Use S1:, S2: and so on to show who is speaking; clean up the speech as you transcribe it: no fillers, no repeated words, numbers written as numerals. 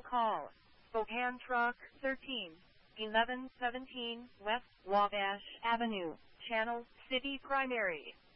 S1: Call Spokane Truck 13, 1117 West Wabash Avenue, Channel City Primary.